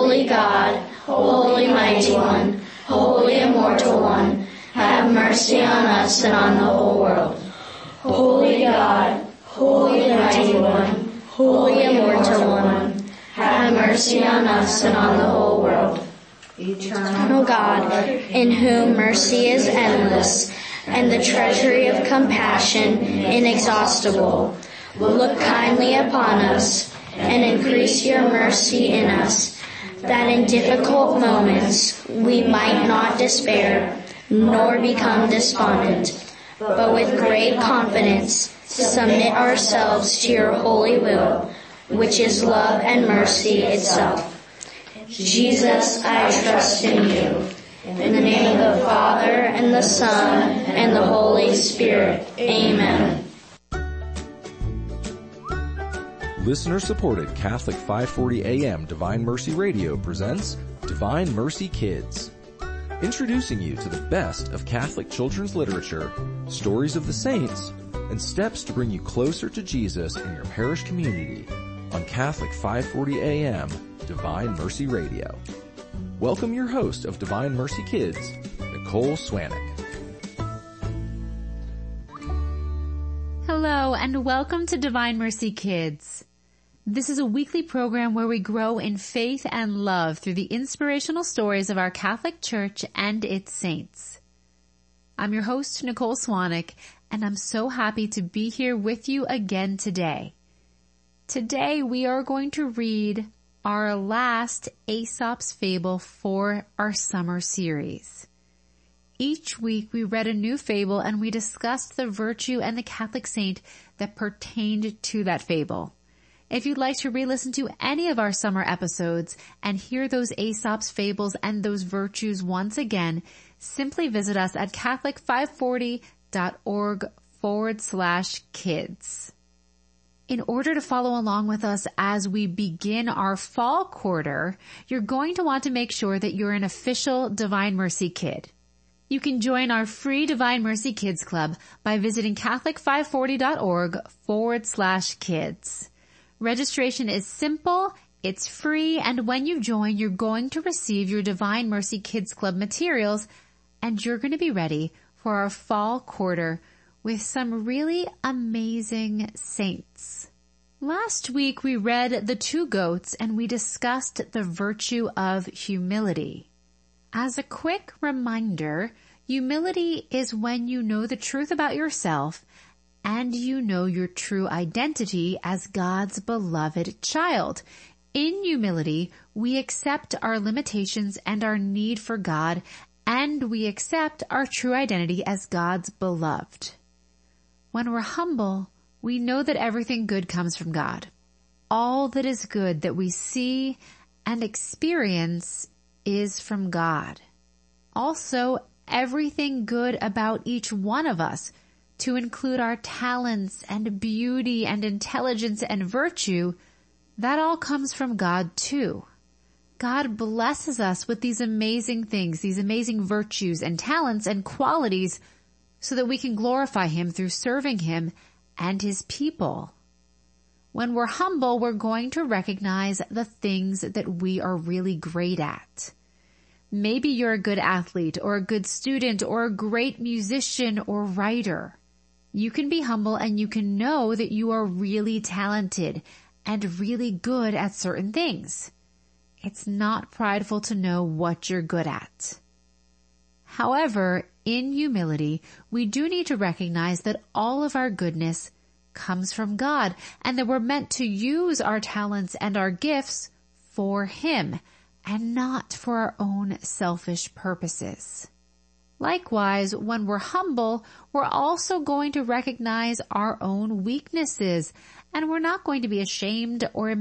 Holy God, Holy Mighty One, Holy Immortal One, have mercy on us and on the whole world. Holy God, Holy Mighty One, Holy Immortal One, have mercy on us and on the whole world. Eternal God, in whom mercy is endless, and the treasury of compassion inexhaustible, look kindly upon us, and increase your mercy in us, that in difficult moments we might not despair, nor become despondent, but with great confidence submit ourselves to your holy will, which is love and mercy itself. Jesus, I trust in you. In the name of the Father, and the Son, and the Holy Spirit. Amen. Listener-supported Catholic 540 AM Divine Mercy Radio presents Divine Mercy Kids. Introducing you to the best of Catholic children's literature, stories of the saints, and steps to bring you closer to Jesus in your parish community on Catholic 540 AM Divine Mercy Radio. Welcome your host of Divine Mercy Kids, Nicole Swanek. Hello and welcome to Divine Mercy Kids. This is a weekly program where we grow in faith and love through the inspirational stories of our Catholic Church and its saints. I'm your host, Nicole Swanek, and I'm so happy to be here with you again today. Today we are going to read our last Aesop's Fable for our summer series. Each week we read a new fable and we discussed the virtue and the Catholic saint that pertained to that fable. If you'd like to re-listen to any of our summer episodes and hear those Aesop's fables and those virtues once again, simply visit us at catholic540.org/kids. In order to follow along with us as we begin our fall quarter, you're going to want to make sure that you're an official Divine Mercy Kid. You can join our free Divine Mercy Kids Club by visiting catholic540.org/kids. Registration is simple, it's free, and when you join, you're going to receive your Divine Mercy Kids Club materials, and you're going to be ready for our fall quarter with some really amazing saints. Last week we read The Two Goats and we discussed the virtue of humility. As a quick reminder, humility is when you know the truth about yourself and you know your true identity as God's beloved child. In humility, we accept our limitations and our need for God, and we accept our true identity as God's beloved. When we're humble, we know that everything good comes from God. All that is good that we see and experience is from God. Also, everything good about each one of us, to include our talents and beauty and intelligence and virtue, that all comes from God too. God blesses us with these amazing things, these amazing virtues and talents and qualities, so that we can glorify Him through serving Him and His people. When we're humble, we're going to recognize the things that we are really great at. Maybe you're a good athlete or a good student or a great musician or writer. You can be humble and you can know that you are really talented and really good at certain things. It's not prideful to know what you're good at. However, in humility, we do need to recognize that all of our goodness comes from God and that we're meant to use our talents and our gifts for Him and not for our own selfish purposes. Likewise, when we're humble, we're also going to recognize our own weaknesses, and we're not going to be ashamed or